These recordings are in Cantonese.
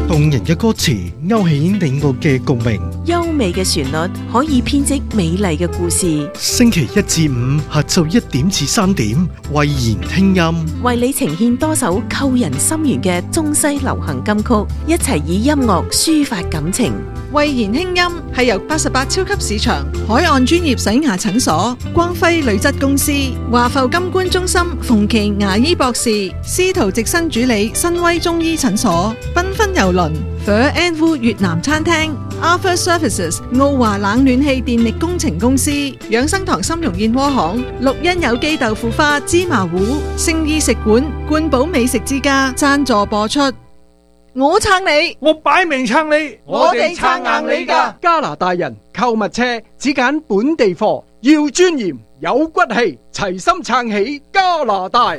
動人嘅歌詞勾起你我嘅共鳴， 優美嘅旋律可以編織美麗嘅故事。 星期一至五下晝1點至3點，慧言聽音， 為你呈現多首扣人心弦嘅中西流行金曲，一齊以音樂抒發感情。 慧言輕音係由88超級市場、海岸專業洗牙診所、光輝鋁質公司、華埠金冠中心、馮琦牙醫博士、司徒直新主理新威中醫診所、繽紛郵輪、Phở and Vu 越南餐廳、Arthur Services 奧華冷暖氣電力工程公司、養生堂參茸燕窩行、綠茵有機豆腐花芝麻糊、聖意食館、冠寶美食之家贊助播出。我撐你， 我擺明撐你， 我哋撐硬你㗎。 加拿大人購物車只揀本地貨，要尊嚴有骨氣，齊心撐起加拿大。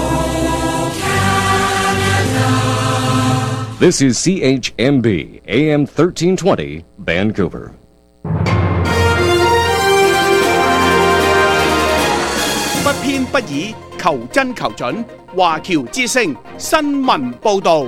This is CHMB AM 1320 Vancouver. 不偏不倚，求真求準。華僑之聲新聞報導。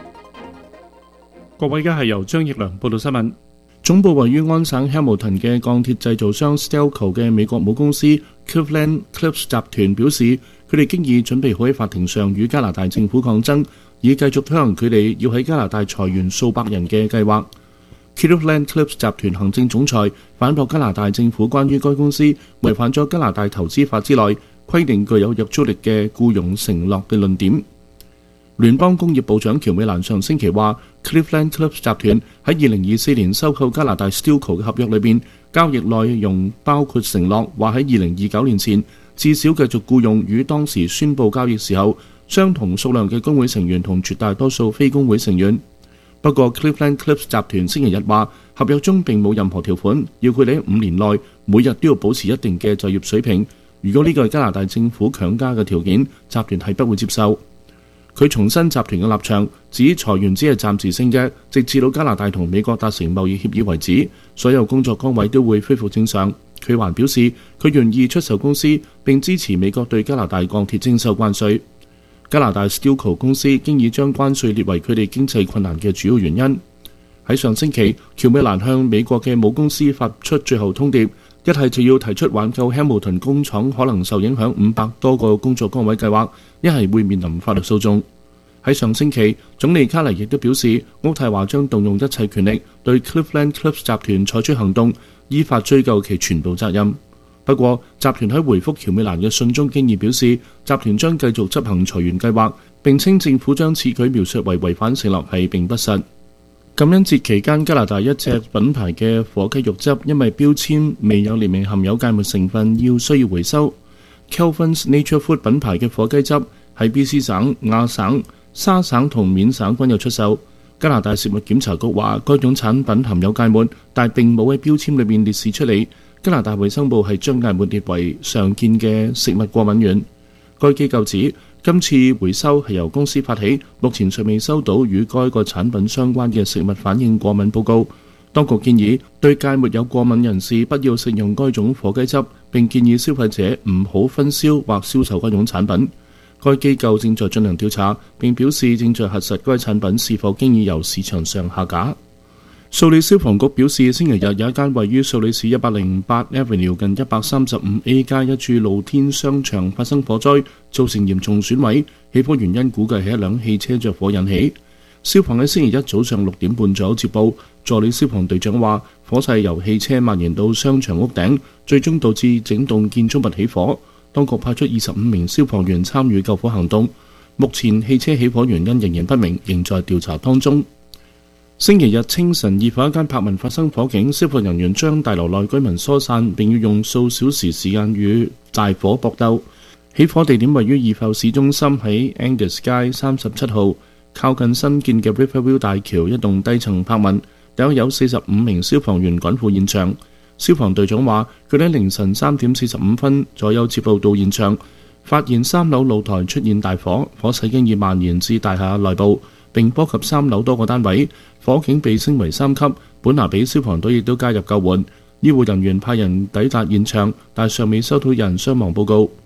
各位，而家係由張奕良報道新聞。總部位於安省 Hamilton 嘅鋼鐵製造商 Stelco 嘅美國母公司 Cleveland-Cliffs 集團表示，佢哋經已準備好喺法庭上與加拿大政府抗爭，以繼續推行佢哋要喺加拿大裁員數百人嘅計劃。Cleveland-Cliffs 集團行政總裁反駁加拿大政府關於該公司違反咗加拿大投資法之內規定具有約束力嘅僱傭承諾嘅論點。聯邦工業部長喬美蘭上星期話 Cleveland-Cliffs 集團喺2024年收購加拿大 Stelco 嘅合約裏邊，交易內容包括承諾話喺2029年前至少繼續僱用與當時宣布交易時候相同數量嘅工會成員同絕大多數非工會成員。不過 Cleveland-Cliffs 集團星期日話，合約中並冇任何條款要佢哋喺5年內每日都要保持一定嘅就業水平。如果呢個係加拿大政府強加嘅條件，集團係不會接受。佢重申集團嘅立場，指裁員只係暫時性嘅，直至到加拿大同美國達成貿易協議為止，所有工作崗位都會恢復正常。佢還表示，佢願意出售公司並支持美國對加拿大鋼鐵徵收關稅。加拿大 Stelco 公司經已將關稅列為佢哋經濟困難嘅主要原因。喺上星期，喬美蘭向美國嘅母公司發出最後通牒，一係就要提出挽救 Hamilton 工廠可能受影響500多個工作崗位計劃，一係會面臨法律訴訟。喺上星期，總理卡尼亦都表示，渥太華將動用一切權力對 Cleveland-Cliffs 集團採取行動，依法追究其全部責任。不過，集團喺回覆喬美蘭嘅信中經已表示，集團將繼續執行裁員計劃，並稱政府將此舉描述為違反承諾係並不實。感恩節期間，加拿大一隻品牌嘅火雞肉汁因為標籤未有列明含有芥末成分，需要回收。Kelvin's Nature Food 品牌嘅火雞汁喺 BC 省、亞省、沙省同緬省均有出售。加拿大食物檢查局話，該種產品含有芥末，但並冇喺標籤裏面列示出嚟。加拿大衛生部係將芥末列為常見嘅食物過敏源。該機構指，今次回收係由公司發起，目前尚未收到與該個產品相關嘅食物反應過敏報告。當局建議對芥末有過敏人士不要食用該種火雞汁，並建議消費者唔好分銷或銷售該種產品。該機構正在進行調查，並表示正在核實該產品是否經已由市場上下架。素里消防局表示，星期日有一間位於素里市108 Avenue 近 135A 街一處露天商場發生火災，造成嚴重損毀。起火原因估計係一輛汽車着火引起。消防喺星期一早上6點半左右接報，助理消防隊長話，火勢由汽車蔓延到商場屋頂，最終導致整棟建築物起火。當局派出25名消防員參與救火行動。目前汽車起火原因仍然不明，仍在調查當中。星期日清晨，二房一間柏文發生火警，消防人員將大樓內居民疏散，並要用數小時時間與大火搏鬥。起火地點位於二埠市中心，喺 Angus 街37號，靠近新建嘅 Riverview 大橋一棟低層柏文。大約有45名消防員趕赴現場。消防隊長話，佢哋喺凌晨3點45分左右接報到現場，發現3樓露台出現大火，火勢經已蔓延至大廈內部，並波及3樓多個單位。火警被升為3級，本拿比消防隊亦都加入救援。醫護人員派人抵達現場，但尚未收到有人傷亡報告。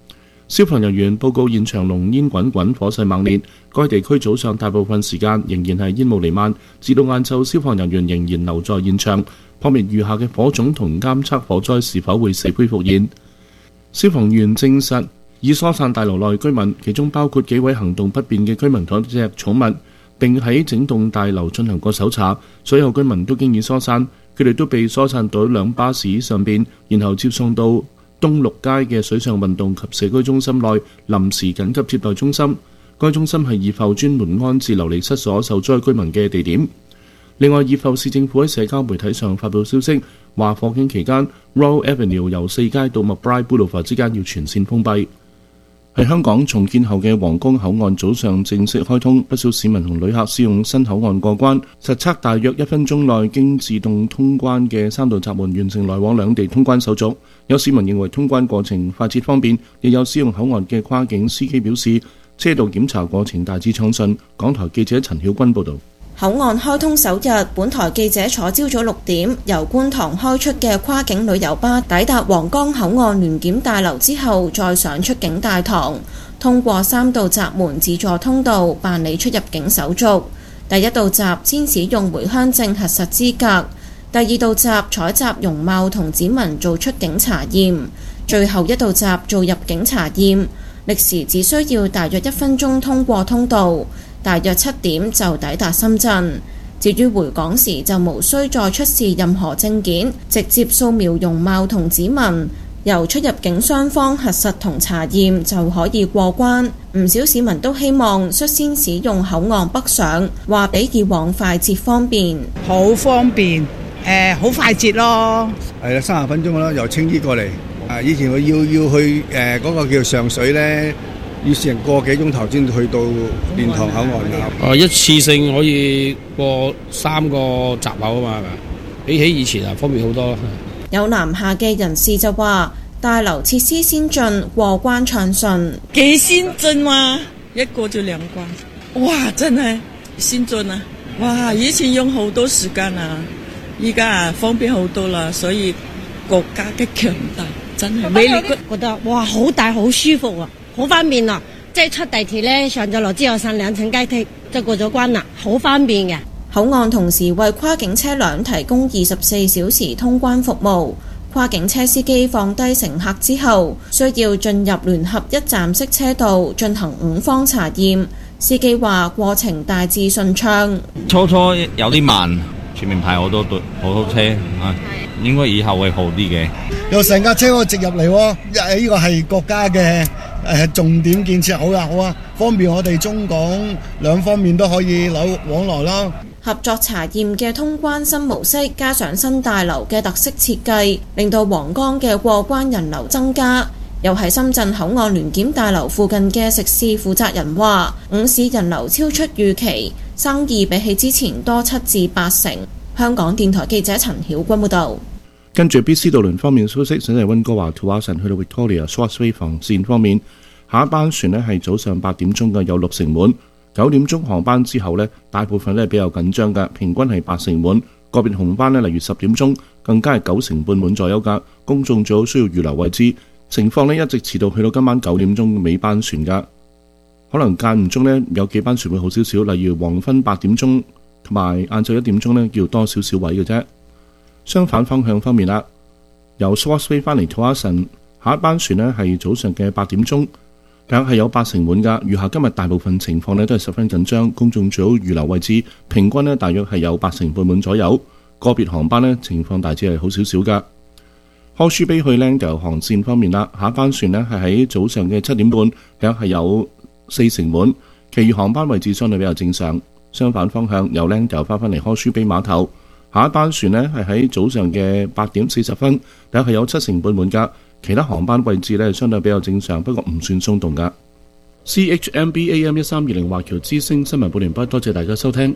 消防人員報告現場濃煙滾滾，火勢猛烈。該地區早上大部分時間仍然係煙霧彌漫，至到晏晝，消防人員仍然留在現場撲滅餘下嘅火種同監測火災是否會死灰復燃。消防員證實已疏散大樓內居民，其中包括幾位行動不便嘅居民同一隻寵物，並喺整棟大樓進行過搜查。所有居民都經已疏散，佢哋都被疏散到兩巴士上邊，然後接送到東綠街嘅水上運動及社區中心內臨時緊急接待中心。該中心係怡浮專門安置流離失所受災居民嘅地點。另外，怡浮市政府喺社交媒體上發布消息，話火警期間 Royal Avenue 由四街到 McBride Boulevard 之間要全線封閉。喺香港重建後嘅皇崗口岸早上正式開通，不少市民同旅客使用新口岸過關，實測大約1分鐘內經自動通關嘅3道閘門完成來往兩地通關手續。有市民認為通關過程快捷方便，亦有使用口岸嘅跨境司機表示車道檢查過程大致暢順。港台記者陳曉君報導。 口岸開通首日，本台記者坐朝早6點由觀塘開出嘅跨境旅遊巴抵達皇崗口岸聯檢大樓之後，再上出境大堂，通過3道閘門自助通道辦理出入境手續。第一道閘先使用回鄉證核實資格，第二道閘採集容貌同指紋做出境查驗，最後一道閘做入境查驗，歷時只需要大約1分鐘通過通道。大約7點就抵達深圳。至於回港時就無需再出示任何證件，直接掃描容貌同指紋，由出入境雙方核實同查驗就可以過關。唔少市民都希望率先使用口岸北上，話比以往快捷方便。 好方便，好快捷咯。 係啦，30分鐘啦，由青衣過嚟。以前我要去嗰個叫上水呢，要成個幾鐘頭先去到蓮塘口岸。 一次性可以過3個閘口啊嘛，比起以前方便好多。 有南下嘅人士就話，大樓設施先進，過關暢順。 幾先進嘛，一過就2關，哇！真係先進啊！哇！以前用好多時間啊，依家方便好多啦，所以國家嘅強大真係美麗。 覺得哇，好大好舒服啊！好方便啊！即係出地鐵呢，上咗樓之後上2層階梯就過咗關啦，好方便嘅。 口岸同時為跨境車輛提供24小時通關服務。跨境車司機放低乘客之後，需要進入聯合一站式車道進行5方查驗。司機話過程大致順暢。 初有啲慢，前面排好多車啊，應該以後會好啲嘅。 有成架車可以直入嚟喎，呢個係國家嘅重點建設，好啊，方便我哋中港兩方面都可以往來啦。 合作查驗嘅通關新模式，加上新大樓嘅特色設計，令到皇崗嘅過關人流增加。又喺深圳口岸聯檢大樓附近嘅食肆負責人話，午市人流超出預期，生意比起之前多7至8成。香港電台記者陳曉君報導。 跟住 BC 渡輪方面消息，想係溫哥華 Tsawwassen 去到 Victoria Swansea 航線方面，下一班船呢係早上8點鐘嘅，有6成滿。9點鐘航班之後呢，大部分呢比較緊張嘅，平均係8成滿。個別航班呢，例如10點鐘更加係9成半滿左右㗎。公眾最好需要預留位置。情況呢一直遲到去到今晚9點鐘尾班船㗎。可能間唔中呢，有幾班船會好少少，例如黃昏8點鐘同埋晏晝1點鐘呢，要多少少位嘅啫。相反方向方面啦，由 Swansea 翻嚟 Tsawwassen 下一班船呢係早上嘅8點鐘，但係有8成滿㗎。餘下今日大部分情況呢都係十分緊張，公眾最好預留位置。平均呢大約係有8成半滿左右，個別航班呢情況大致係好少少㗎。柯舒比去 Langdale 航線方面啦，下一班船呢係喺早上嘅7點半，約係有4成滿，其餘航班位置相對比較正常。相反方向由 Langdale 翻返嚟柯舒比碼頭，下一班船呢係喺早上嘅8點40分，約係有7成半滿㗎。其他航班位置呢相對比較正常，不過唔算鬆動㗎。CHMB AM 1320華僑之聲新聞報完畢，多謝大家收聽。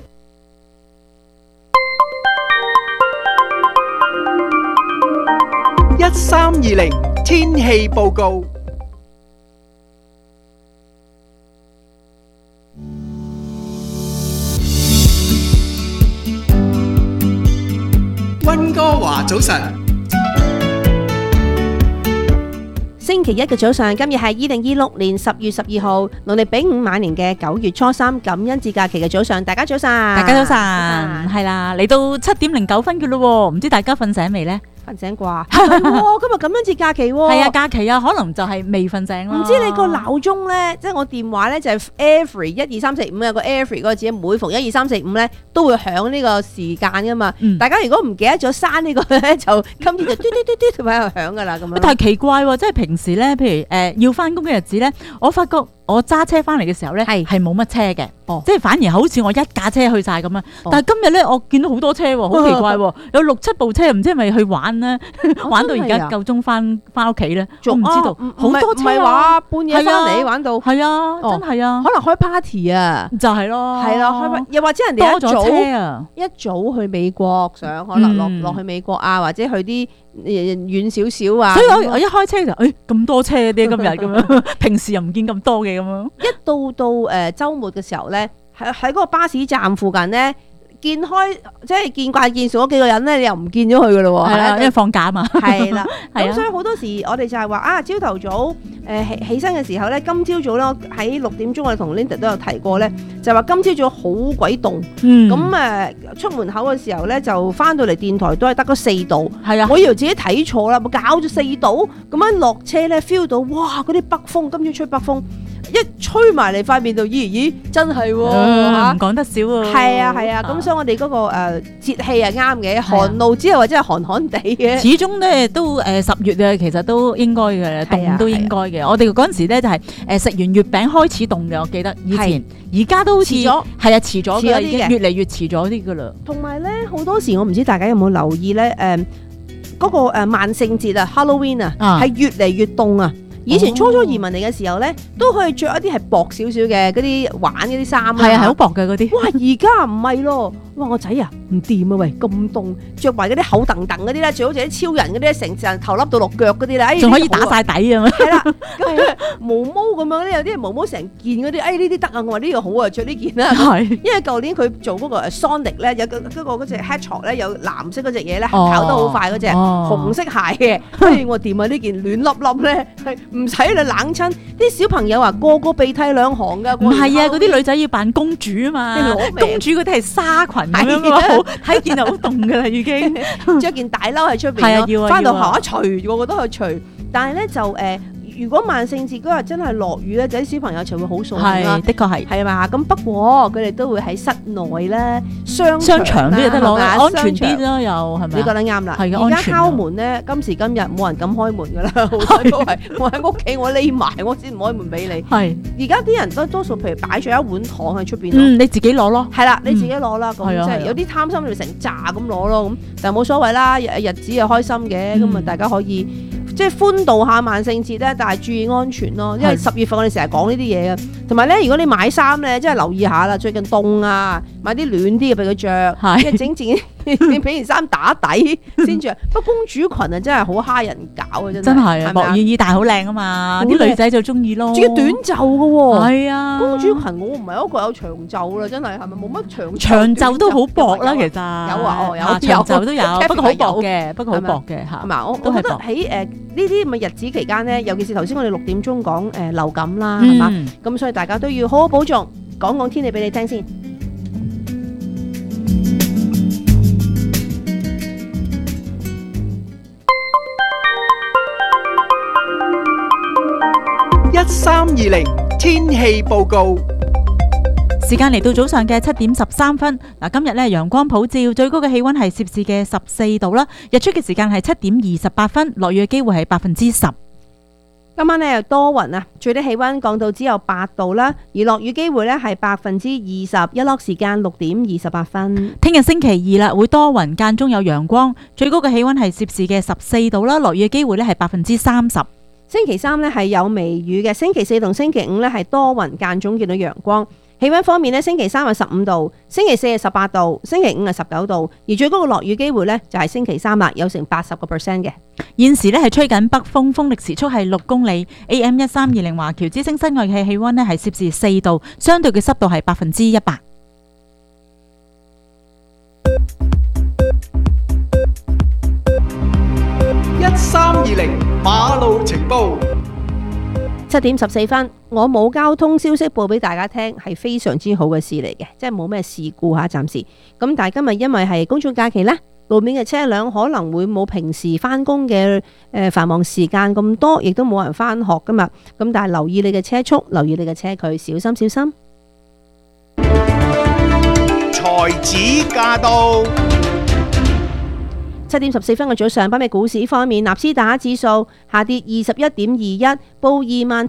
1320天氣報告。溫哥華早晨。 星星期一嘅早上，今日係2026年10月12號，農曆丙午晚年嘅9月初3，感恩節假期嘅早上，大家早晨， 大家早晨，係啦，嚟到7點09分嘅咯，唔知大家瞓醒未呢？ 瞓醒啩？係喎，今日感恩節假期喎。 係啊，假期啊，可能就係未瞓醒啦。 唔知你個鬧鐘咧，即係我電話咧就係 every 1 2 3 4 5有個 every 嗰個字，每逢1 2 3 4 5咧都會響呢個時間噶嘛。大家如果唔記得咗刪呢個咧，就今天就嘟嘟嘟嘟喺度響噶啦咁樣。 但係奇怪喎，即係平時咧，譬如要翻工嘅日子咧，我發覺我揸車翻嚟嘅時候咧係冇乜車嘅，即係反而好似我一架車去晒咁樣。但係今日咧，我見到好多車喎，好奇怪喎，有6 7部車，唔知係咪去玩咧？玩到而家夠鐘翻屋企咧，我唔知道，好多車啊！ 唔係話半夜翻嚟玩到， 係啊，真係啊， 可能開 party 啊， 就係咯， 係咯，又或者人哋一早去美國上，可能落去美國啊，或者去啲遠少少啊。 所以我一開車就咁多車啲今日咁樣，平時又唔見咁多嘅咁樣。 一到週末嘅時候咧，喺嗰個巴士站附近咧。見開即係見慣見熟嗰幾個人咧，你又唔見咗佢噶咯喎，係啦， 因為放假嘛。 係啦，咁所以好多時我哋就係話啊，朝頭早起身嘅時候咧，今朝早咧喺6點鐘我哋同 Linda 都有提過咧，就話今朝早好鬼凍，咁出門口嘅時候咧就翻到嚟電台都係得嗰4度，係啊，我以為自己睇錯啦，冇搞咗4度，咁樣落車咧 feel 到哇嗰啲北風，今朝吹北風。一吹埋嚟塊面度，咦，真係喎， 唔講得少喎。 係啊，咁所以我哋嗰個節氣係啱嘅，寒露之後或者係寒寒地嘅。 始終咧都10月啊，其實都應該嘅，凍都應該嘅。我哋嗰陣時咧就係食完月餅開始凍嘅，我記得以前。而家都好似係啊，遲咗嘅，已經越嚟越遲咗啲噶啦。 同埋咧好多時我唔知大家有冇留意咧，嗰個萬聖節啊 Halloween 啊，係越嚟越凍啊！以前初移民嚟嘅時候咧，都可以着一啲係薄少少嘅嗰啲玩嗰啲衫啊， 係啊，係好薄嘅嗰啲。 哇！而家唔係咯，哇！我仔啊，唔掂啊喂，咁凍，着埋嗰啲厚蹬蹬嗰啲咧，最好似啲超人嗰啲，成隻頭笠到落腳嗰啲咧， 仲可以打晒底啊嘛。係啦， 咁毛毛咁樣咧，有啲毛毛成件嗰啲，呢啲得啊！我話呢個好啊，着呢件啦。係，因為舊年佢做嗰個 Sonic 咧，有嗰隻 Hedgehog 咧，有藍色嗰隻嘢咧，跑得好快嗰隻，紅色鞋嘅。哎，我掂啊！呢件暖粒粒咧，係。唔使你冷親，啲小朋友啊個個鼻涕兩行噶。 唔係啊，嗰啲女仔要扮公主啊嘛，公主嗰啲係紗裙咁樣，睇見就好凍噶啦已經。 着件大褸喺出邊咯，翻到校一除，個個都去除。但係咧就如果萬聖節嗰日真係落雨咧，就啲小朋友就會好掃興啦。 的確係嘛。咁不過佢哋都會喺室內咧，商場都有得攞，安全啲咯，又係咪？ 你覺得啱啦。 係而家敲門咧，今時今日冇人敢開門噶啦，好多都係我喺屋企，我匿埋，我先唔開門俾你。係而家啲人都多數譬如擺咗一碗糖喺出邊， 你自己攞咯。 係啦，你自己攞啦。咁即係有啲貪心，你成扎咁攞咯。咁但係冇所謂啦，日子又開心嘅，咁啊大家可以。即係歡度下萬聖節咧，但係注意安全咯。因為10月份我哋成日講呢啲嘢嘅，同埋咧，如果你買衫咧，即係留意下啦。最近凍啊，買啲暖啲嘅俾佢着，即係整自己俾件衫打底先着。不過公主裙啊，真係好蝦人搞啊，真係。 莫願意，但係好靚啊嘛，啲女仔就中意咯。 仲要短袖嘅喎。係啊，公主裙我唔係嗰個有長袖啦，真係係咪冇乜長袖都好薄啦，其實。 有啊，有長袖都有，不過好薄嘅，不過好薄嘅嚇。 係嘛，我覺得喺呢啲咁嘅日子期間咧，尤其是頭先我哋6點鐘講流感啦，係嘛？咁所以大家都要好好保重。講天氣俾你聽先。 1320天氣報告。 時間嚟到早上嘅7點13分。嗱，今日咧陽光普照，最高嘅氣溫係攝氏嘅14度啦。日出嘅時間係7點28分，落雨嘅機會係10%。 今晚咧又多雲啊，最低氣溫降到只有8度啦，而落雨機會咧係20%，日落時間6點28分。 聽日星期2啦，會多雲間中有陽光，最高嘅氣溫係攝氏嘅14度啦，落雨嘅機會咧係30%。 星期3咧係有微雨嘅，星期4同星期5咧係多雲間中見到陽光。氣溫方面咧，星期3係15度，星期4係18度，星期5係19度，而最高嘅落雨機會咧就係星期3啦，有成80%嘅。 現時咧係吹緊北風，風力時速係6公里。AM 1320華僑之聲室外嘅氣溫咧係攝氏4度，相對嘅濕度係100%。 1320馬路情報。 7點14分，我冇交通消息報俾大家聽，係非常之好嘅事嚟嘅，即係冇咩事故嚇，暫時。咁但係今日因為係公眾假期呢，路面嘅車輛可能會冇平時返工嘅繁忙時間咁多，亦都冇人返學㗎嘛。咁但係留意你嘅車速，留意你嘅車距，小心小心。 才子駕到。 7點14分嘅早上，北美股市方面，納斯達克指數下跌21.21，報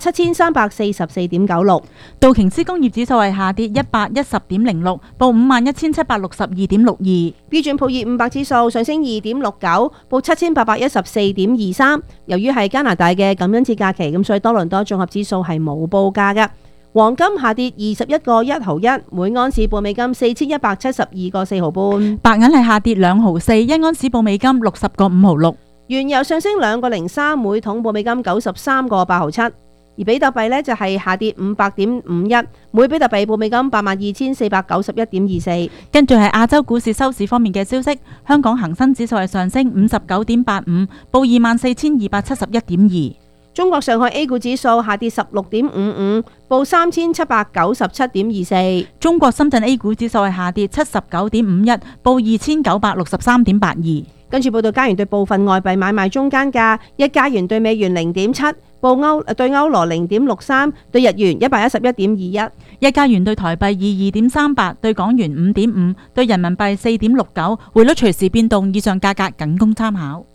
27,344.96； 道瓊斯工業指數係下跌110.06，報51,762.62； 標準普爾500指數上升2.69，報7,814.23。由於係加拿大嘅感恩節假期，咁所以多倫多綜合指數係冇報價㗎。黃金下跌21個1毫1，每盎司報美金4172個4毫半。 白銀係下跌2毫4，一盎司報美金60個5毫6。 原油上升2個03，每桶報美金93個8毫7。而比特幣呢就係下跌500.51，每比特幣報美金82,491.24。 跟住係亞洲股市收市方面嘅消息，香港恒生指數係上升59.85，報24,271.2。 中國上海 A 股指數下跌16.55，報3,797.24。 中國深圳 A 股指數係下跌79.51，報2,963.82。 跟住報道加元對部分外幣買賣中間價：一加元對美元0.7，對歐羅0.63，對日元111.21。 一加元對台幣22.38，對港元5.5，對人民幣4.69。匯率隨時變動，以上價格僅供參考。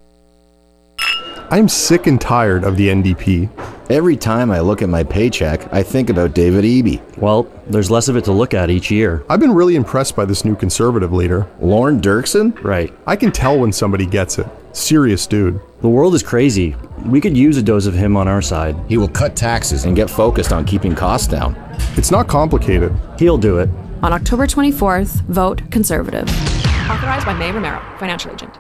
I'm sick and tired of the NDP. Every time I look at my paycheck, I think about David Eby. Well, there's less of it to look at each year. I've been really impressed by this new conservative leader. Lorne Dirksen? Right. I can tell when somebody gets it. Serious dude. The world is crazy. We could use a dose of him on our side. He will cut taxes and get focused on keeping costs down. It's not complicated. He'll do it. On October 24th, vote Conservative. Authorized by May Romero, Financial Agent.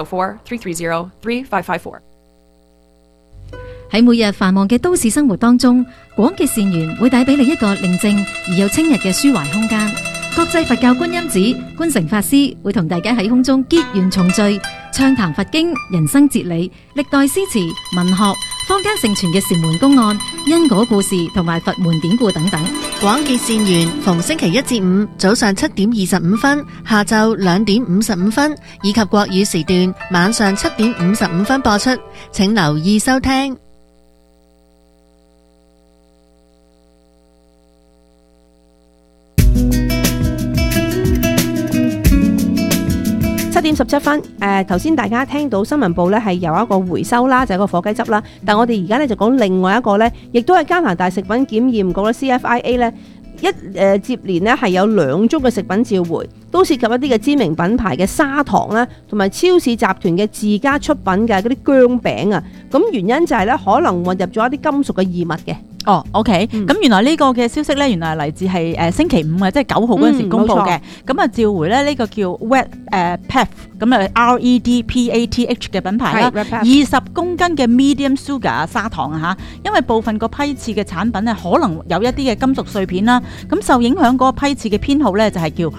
604-330-3554. 喺每日繁忙嘅都市生活當中，廣結善緣會帶俾你一個寧靜而又清逸嘅抒懷空間。國際佛教觀音寺觀誠法師會同大家喺空中結緣重聚，暢談佛經、人生哲理、歷代詩詞、文學、坊間盛傳嘅禪門公案、因果故事同埋佛門典故等等。 廣結善緣，逢星期一至五早上7點25分、下晝2點55分，以及國語時段晚上7點55分播出，請留意收聽。7點17分，頭先大家聽到新聞部咧係有一個回收啦，就係個火雞汁啦。但我哋而家咧就講另外一個咧，亦都係加拿大食品檢驗局咧 CFIA 咧接連咧係有2宗嘅食品召回，都涉及一啲嘅知名品牌嘅砂糖啦，同埋超市集團嘅自家出品嘅嗰啲薑餅啊。咁原因就係咧可能混入咗一啲金屬嘅異物嘅。 哦 ，OK，咁原來呢個嘅消息咧，原來係嚟自係星期5啊，即係9號嗰陣時公佈嘅。咁啊召回咧呢個叫 Redpath， 咁啊 REDPATH 嘅品牌啦，20公斤嘅 medium sugar 砂糖啊嚇，因為部分個批次嘅產品咧可能有一啲嘅金屬碎片啦，咁受影響嗰個批次嘅編號咧就係叫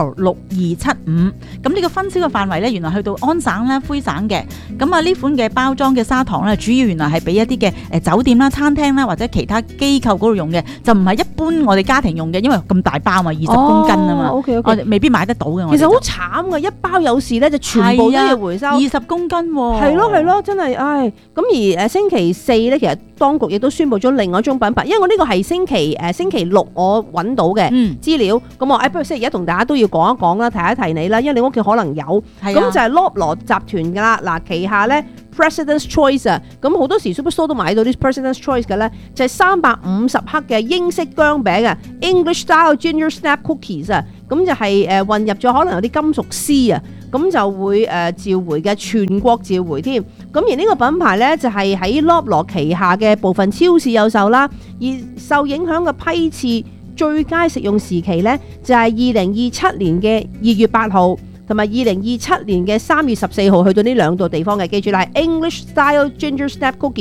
R6275。咁呢個分銷嘅範圍咧原來去到安省啦、魁省嘅。咁啊呢款嘅包裝嘅砂糖咧，主要原來係俾一啲嘅酒店啦、餐廳啦或者其他機構嗰度用嘅，就唔係一般我哋家庭用嘅，因為咁大包嘛，20公斤啊嘛，我哋未必買得到嘅。 其實好慘㗎，一包有事咧就全部都要回收 ，20公斤喎。 係咯，真係唉。咁而星期4咧，其實當局亦都宣布咗另外一種品牌，因為我呢個係星期6我揾到嘅資料，咁我不如星期1同大家都要講一講啦，提一提你啦，因為你屋企可能有，咁就係 Loblaw 集團㗎啦。嗱，旗下咧 President's Choice 啊，咁好多時 Superstore 都買到啲 President's Choice 嘅咧，就係350克嘅英式薑餅啊 ，English Style Ginger Snap Cookies 啊，咁就係混入咗可能有啲金屬絲啊，咁就會召回嘅，全國召回添。咁而呢個品牌咧就係喺 Loblaw 旗下嘅部分超市有售啦，而受影響嘅批次最佳食用時期咧就係2027年嘅2月8號。同埋2027年嘅3月14號去到呢2度地方嘅，記住啦，係 English Style Ginger Snap Cookies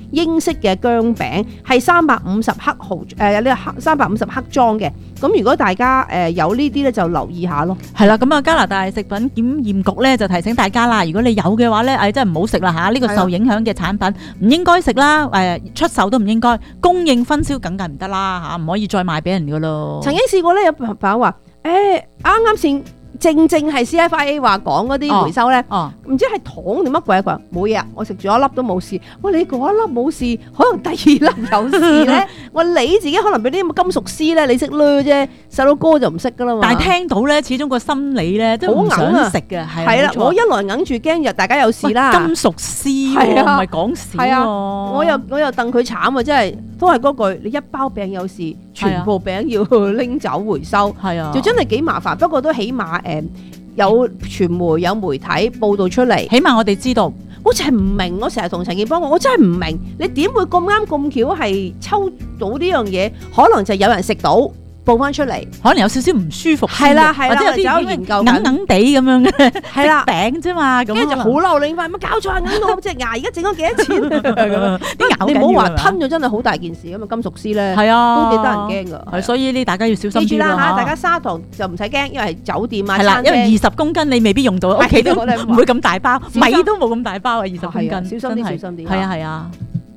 英式嘅薑餅，係350克毫呢個350克裝嘅。咁如果大家有呢啲咧，就留意下咯。 係啦，咁啊加拿大食品檢驗局咧就提醒大家啦，如果你有嘅話咧，真係唔好食啦嚇！呢個受影響嘅產品唔應該食啦，出售都唔應該，供應分銷梗係唔得啦嚇，唔可以再賣俾人噶咯。 曾經試過咧，有朋友話啱先。正係 CFIA 話講嗰啲回收咧，唔知係糖定乜鬼，佢話冇嘢啊，我食咗一粒都冇事。喂，你嗰一粒冇事，可能第二粒有事咧。我你自己可能俾啲咁金屬絲咧，你識掠啫，細佬哥就唔識噶啦嘛。 但係聽到咧，始終個心理咧都唔想食嘅， 係啦。我一來硬住驚大家有事啦。 金屬絲喎，唔係講笑喎。 我又戥佢慘啊，真係都係嗰句，你一包餅有事，全部餅要拎走回收，係啊，就真係幾麻煩。不過都起碼有傳媒有媒體報道出嚟， 起碼我哋知道。 我就係唔明，我成日同陳健幫我真係唔明，你點會咁啱咁巧係抽到呢樣嘢？可能就有人食到。報翻出嚟， 可能有少少唔舒服， 係啦， 或者有啲研究硬地咁樣嘅， 係啦餅啫嘛，咁跟住就好嬲你，乜搞錯啊？硬到我隻牙，而家整咗幾多錢？啲咬你唔好話吞咗，真係好大件事咁啊！金屬絲咧，係啊，都幾得人驚㗎。 所以呢，大家要小心啲。 記住啦嚇，大家砂糖就唔使驚，因為係酒店啊， 係啦，因為20公斤你未必用到，屋企都唔會咁大包，米都冇咁大包啊，20公斤， 小心啲，小心啲。 係啊，係啊。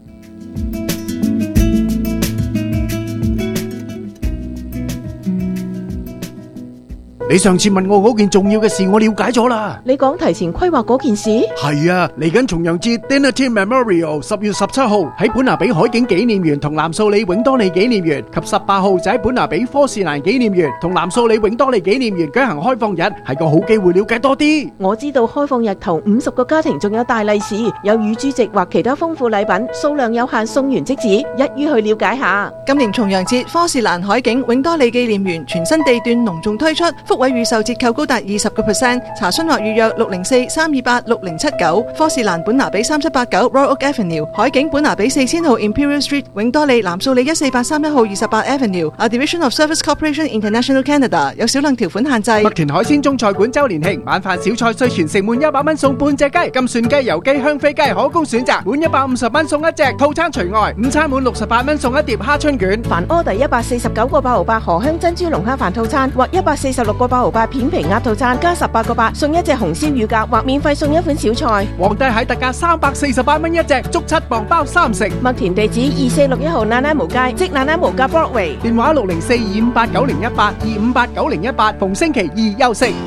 你上次問我嗰件重要嘅事，我了解咗啦。 你講提前規劃嗰件事？ 係啊，嚟緊重陽節 Dinner Team Memorial 10月17號喺本拿比海景紀念園同藍素里永多利紀念園，及18號就喺本拿比科士蘭紀念園同藍素里永多利紀念園舉行開放日，係個好機會了解多啲。 我知道開放日頭50個家庭仲有大利是，有乳豬席或其他豐富禮品，數量有限，送完即止，一於去了解下。 今年重陽節科士蘭海景永多利紀念園全新地段隆重推出，福位預售折扣高達20%，查詢或預約604-328-6079，科士蘭本拿比3789 Royal Oak Avenue， 海景本拿比4000號 Imperial Street， 永多利藍素里14831號28 Avenue，A Division of Service Corporation International Canada， 有少量條款限制。 麥田海鮮中菜館週年慶，晚飯小菜稅全城滿100蚊送半隻雞，金蒜雞、油雞、香飛雞可供選擇，滿150蚊送一隻，套餐除外。午餐滿68蚊送一碟蝦春卷。 凡order149個8毫8荷香珍珠龍蝦飯套餐或146個8毫8片皮鴨套餐加18個8送一隻紅燒乳鴿，或免費送一款小菜。 皇帝蟹特價348蚊一隻，足7磅包3成。 麥田地址2461號那拉無街，即那拉無街 Broadway。 電話604-258-9018 258-9018，逢星期二休息。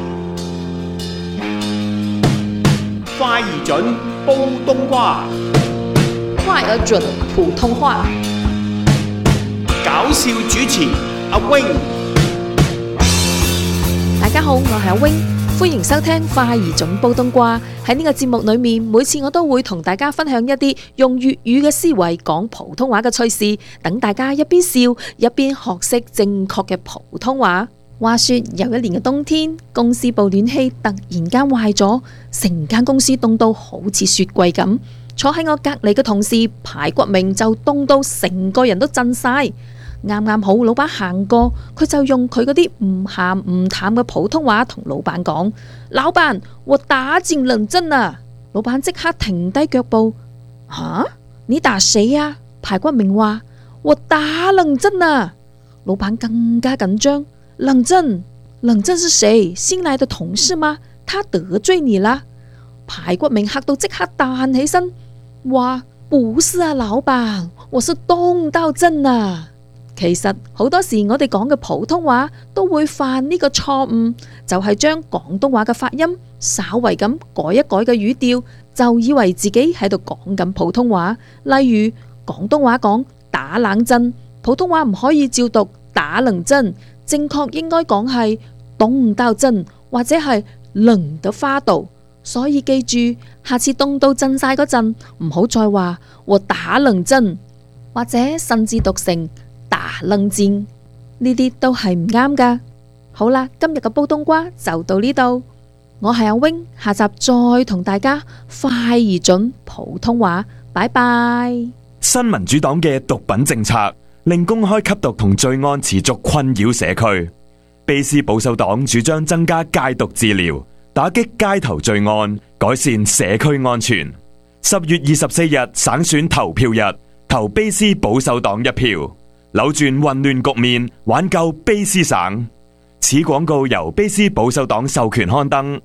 快而準，煲冬瓜。 快而準，普通話。 搞笑主持阿 Wing。 大家好，我係阿 Wing，歡迎收聽快而準煲冬瓜。喺呢個節目裏面，每次我都會同大家分享一啲用粵語嘅思維講普通話嘅趣事，等大家一邊笑一邊學識正確嘅普通話。話說有一年嘅冬天，公司部暖氣突然間壞咗，成間公司凍到好似雪櫃咁。坐喺我隔籬嘅同事排骨明就凍到成個人都震晒。啱啱好老闆行過，佢就用佢嗰啲唔鹹唔淡嘅普通話同老闆講：老闆，我打戰冷震啊！老闆即刻停低腳步。吓？你打誰啊？排骨明話：我打冷震啊！老闆更加緊張。冷震是誰？新來的同事嗎？他得罪你啦？排骨明嚇到即刻彈起身，話：不是啊，老闆，我是凍到震啊！其實好多時我哋講嘅普通話都會犯呢個錯誤，就係將廣東話嘅發音稍為咁改一改嘅語調，就以為自己喺度講緊普通話。例如廣東話講打冷震，普通話唔可以照讀打冷震，正確應該講係凍到震或者係冷得花度。所以記住，下次凍到震晒嗰陣，唔好再話我打冷震，或者甚至讀成打冷戰，呢啲都係唔啱噶。好啦，今日嘅煲冬瓜就到呢度，我係阿 Wing，下集再同大家快而準普通話，拜拜。 新民主黨嘅毒品政策令公開吸毒同罪案持續困擾社區，卑斯保守黨主張增加戒毒治療，打擊街頭罪案，改善社區安全。 10月24日省選投票日，投卑斯保守黨一票，扭轉混亂局面，挽救卑斯省。此廣告由卑斯保守黨授權刊登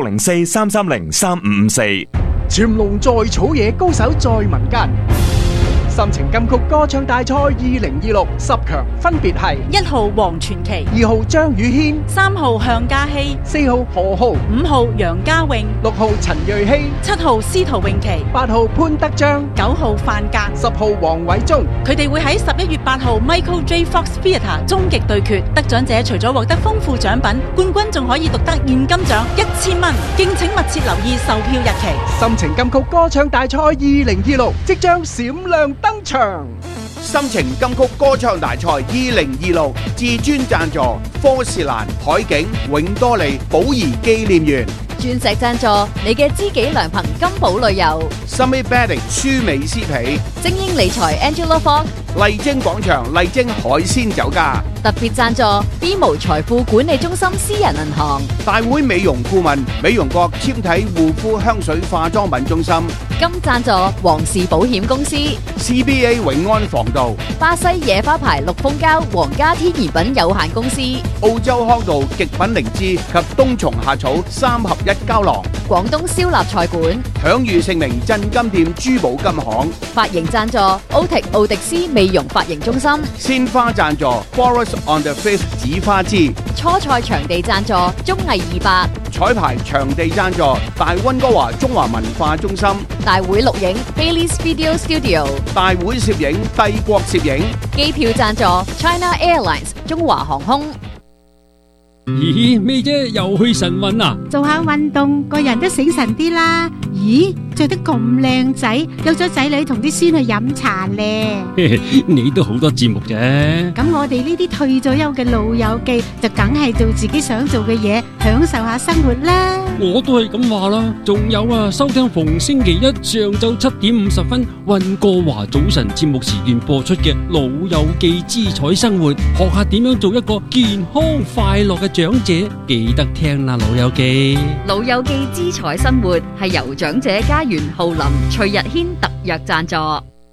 ，604-330-3554。 潛龍在草野，高手在民間。心情金曲歌唱大賽2026 10強分別係 1號黃傳奇、 2號張宇軒、 3號向嘉熙、 4號何浩、 5號楊家穎、 6號陳瑞希、 7號司徒詠琪、 8號潘德章、 9號范格、 10號黃偉忠。 佢哋會喺11月8號 Michael J. Fox Theatre 終極對決，得獎者除咗獲得豐富獎品，冠軍仲可以獨得現金獎1000蚊。敬請密切留意售票日期。 心情金曲歌唱大賽2026即將閃亮登場。 心情金曲歌唱大賽2026至尊贊助科士蘭、海景、永多利、寶儀紀念園。 鑽石贊助你嘅知己良朋金寶旅遊。 Summit Bedding 舒美斯皮。 精英理財 Angela Fox。 麗晶廣場麗晶海鮮酒家。 特別贊助 BMO 財富管理中心私人銀行。 大會美容顧問美容國纖體護膚香水化妝品中心。 金贊助皇氏保險公司。 CBA 永安防盜。 巴西野花牌綠蜂膠皇家天然品有限公司。 澳洲康道極品靈芝及冬蟲夏草3合1膠囊。 廣東燒臘菜館。 享譽盛名鎮金店珠寶金行。 髮型贊助奧迪斯美容髮型中心。 鮮花贊助 Forest on the Face 紫花枝。 初賽場地贊助綜藝200。 彩排場地贊助大溫哥華中華文化中心。 大會錄影 Bailey's Video Studio。 大會攝影帝國攝影。 機票贊助 China Airlines 中華航空。 咦，咩啫？又去晨運啊？ 做下運動，個人都醒神啲啦。咦，着得咁靚仔，有咗仔女同啲孫去飲茶咧。 你都好多節目啫。 咁我哋呢啲退咗休嘅老友記，就梗係做自己想做嘅嘢，享受下生活啦。 我都係咁話啦。仲有啊，收聽逢星期一上晝7點50分溫哥華早晨節目時段播出嘅《老友記之彩生活》，學下點樣做一個健康快樂嘅長者，記得聽啦，老友記。 老友記之彩生活係由長者家園浩林、徐日軒特約贊助。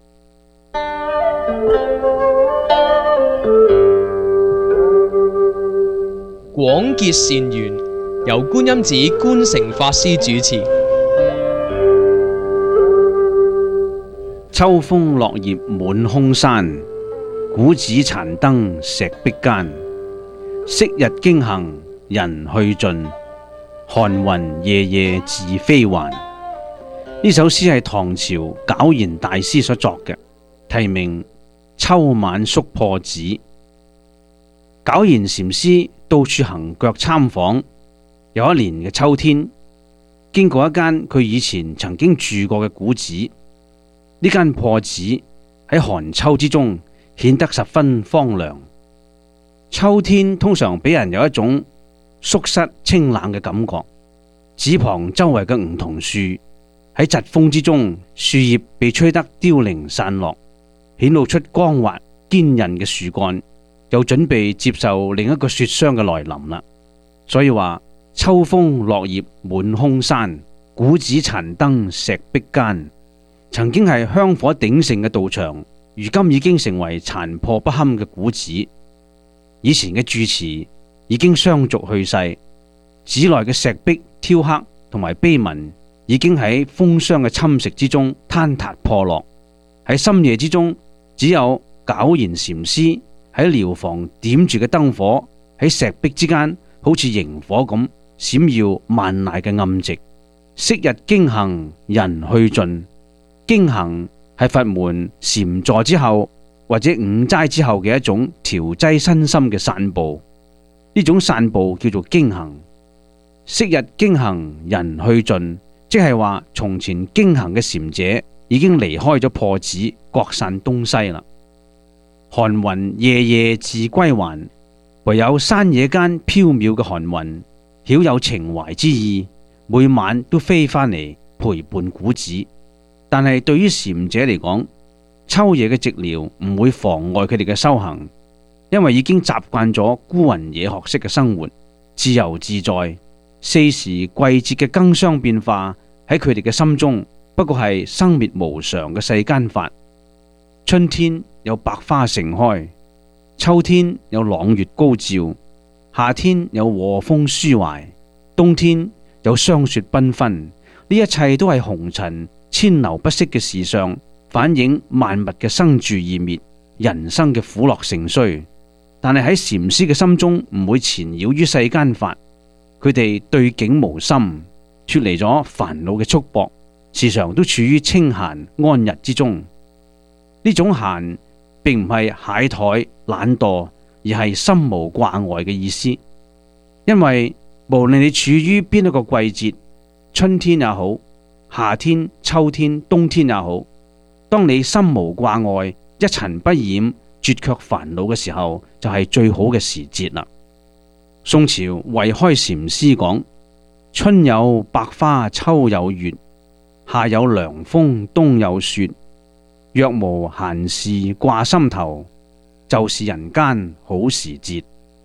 廣結善緣，由觀音寺觀誠法師主持。 秋風落葉滿空山，古寺殘燈石壁間。昔日經行人去盡，寒雲夜夜自飛還。呢首詩係唐朝皎然大師所作嘅，題名《秋晚宿破寺》。皎然禪師到處行腳參訪，有一年嘅秋天，經過一間佢以前曾經住過嘅古寺。呢間破寺喺寒秋之中顯得十分荒涼。秋天通常俾人有一種肅殺清冷嘅感覺。寺旁周圍嘅梧桐樹喺疾風之中，樹葉被吹得凋零散落，顯露出光滑堅韌嘅樹幹，又準備接受另一個雪霜嘅來臨啦。所以話秋風落葉滿空山，古寺殘燈石壁間。曾經係香火鼎盛嘅道場，如今已經成為殘破不堪嘅古寺。以前嘅住持已經相續去世，寺內嘅石壁雕刻同埋碑文已經喺風霜嘅侵蝕之中坍塌破落。喺深夜之中，只有皎然禪師喺寮房點住嘅燈火喺石壁之間，好似螢火咁閃耀萬籟嘅暗寂。昔日經行人去盡，經行係佛門禪坐之後或者午齋之後嘅一種調劑身心嘅散步，呢種散步叫做經行。昔日經行人去盡，即係話從前經行嘅禪者已經離開咗破寺，各散東西啦。寒雲夜夜自歸還，唯有山野間飄渺嘅寒雲，曉有情懷之意，每晚都飛返嚟陪伴古寺。但係對於禪者嚟講，秋夜嘅寂寥唔會妨礙佢哋嘅修行，因為已經習慣咗孤雲野鶴式嘅生活，自由自在。四時季節嘅更相變化喺佢哋嘅心中， 不過係生滅無常嘅世間法。春天有百花盛開，秋天有朗月高照，夏天有和風抒懷，冬天有霜雪繽紛。呢一切都係紅塵千流不息嘅事相，反映萬物嘅生住異滅，人生嘅苦樂盛衰。但係喺禪師嘅心中唔會纏繞於世間法，佢哋對境無心，脫離咗煩惱嘅束縛，時常都處於清閒安逸之中。呢種閒並唔係懈怠懶惰，而係心無掛礙嘅意思。因為無論你處於邊一個季節，春天也好，夏天、秋天、冬天也好，當你心無掛礙，一塵不染，絕卻煩惱嘅時候，就係最好嘅時節啦。宋朝慧開禪師講：春有百花，秋有月，夏有涼風，冬有雪。若無閒事掛心頭，就是人間好時節。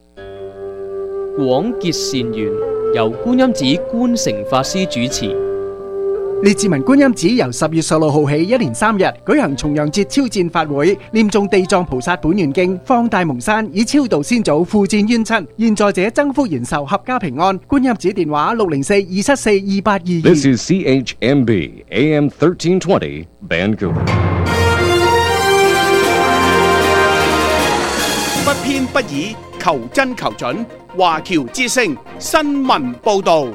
廣結善緣，由觀音寺觀誠法師主持。 列治文觀音寺由10月16號起一連3日舉行重陽節超薦法會，念誦地藏菩薩本願經，放大蒙山，以超度先祖，負戰冤親，現在者增福延壽，合家平安。觀音寺電話604-274-2822。 This is CHMB AM 1320 Vancouver。 不偏不倚，求真求準。華僑之聲新聞報導。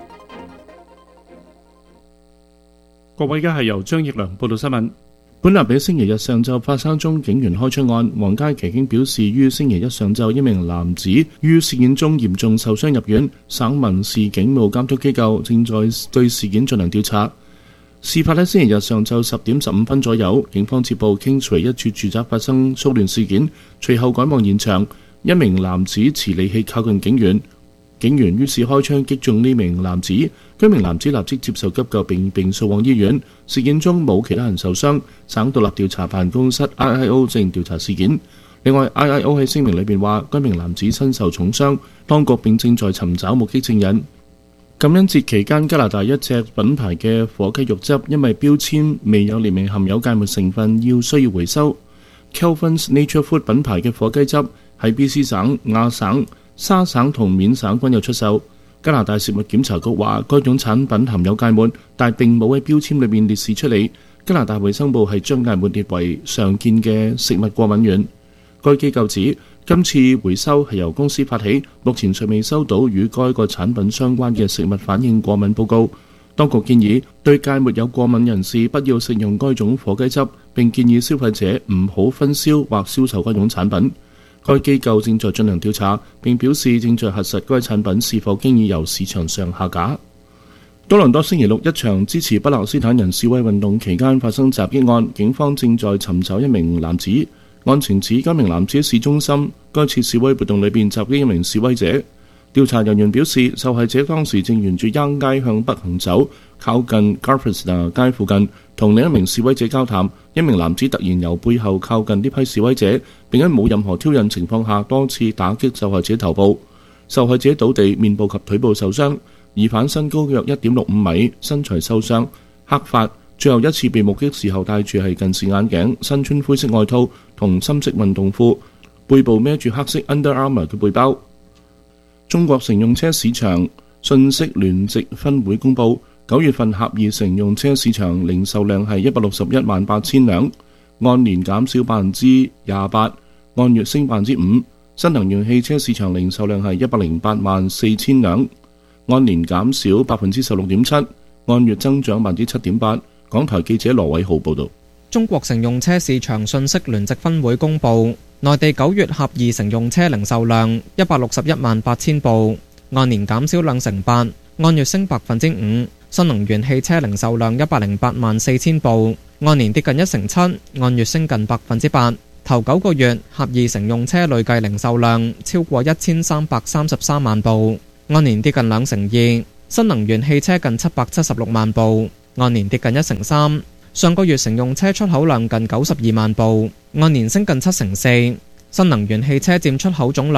各位，而家係由張奕良報道新聞。本立比星期日上晝發生宗警員開槍案，皇家騎警表示，於星期一上晝一名男子於事件中嚴重受傷入院，省民事警務監督機構正在對事件進行調查。事發喺星期日上晝10點15分左右，警方接報 Kingsway 一處住宅發生騷亂事件，隨後趕往現場，一名男子持利器靠近警員，警員於是開槍擊中呢名男子，該名男子立即接受急救並送往醫院。事件中冇其他人受傷，省獨立調查辦公室 IIO 正調查事件。另外 IIO 喺聲明裏邊話，該名男子身受重傷，當局並正在尋找目擊證人。感恩節期間，加拿大一隻品牌嘅火雞肉汁因為標籤未有列明含有芥末成分，需要回收。Kelvin's Nature Food 品牌嘅火雞汁喺 BC 省、亞省、沙省同緬省均有出售。加拿大食物檢查局話，該種產品含有芥末，但並冇喺標籤裏面列示出嚟。加拿大衛生部係將芥末列為常見嘅食物過敏源。該機構指，今次回收係由公司發起，目前尚未收到與該個產品相關嘅食物反應過敏報告。當局建議對芥末有過敏人士不要食用該種火雞汁，並建議消費者唔好分銷或銷售該種產品。該機構正在進行調查，並表示正在核實該產品是否經已由市場上下架。多倫多星期六一場支持巴勒斯坦人示威運動期間發生襲擊案，警方正在尋找一名男子。案情指該名男子喺市中心該次示威活動裏邊襲擊一名示威者。調查人員表示，受害者當時正沿住 Yonge 街向北行走，靠近 Garfesta 街附近，同另一名示威者交談。一名男子突然由背後靠近呢批示威者，並喺冇任何挑釁情況下多次打擊受害者頭部。受害者倒地，面部及腿部受傷。疑犯身高約 1.65 米，身材瘦削，黑髮。最後一次被目擊時候戴住係近視眼鏡，身穿灰色外套同深色運動褲，背部孭住黑色 Under Armour 嘅背包。中國乘用車市場信息聯席分會公佈，9月份狹義乘用車市場零售量係161萬8千輛，按年減少28%，按月升5%。新能源汽車市場零售量係108萬4千輛，按年減少16.7%，按月增長7.8%。港台記者羅偉浩報導。 中國乘用車市場信息聯席分會公佈，內地9月狹義乘用車零售量161萬8千部，按年減少2.8%，按月升5%。新能源汽車零售量108萬4千部，按年跌近1.7%，按月升近8%。頭9個月狹義乘用車累計零售量超過1333萬部，按年跌近2%。新能源汽車近776萬部，按年跌近1.3%。上個月乘用車出口量近92萬部，按年升近7.4%。新能源汽車佔出口總量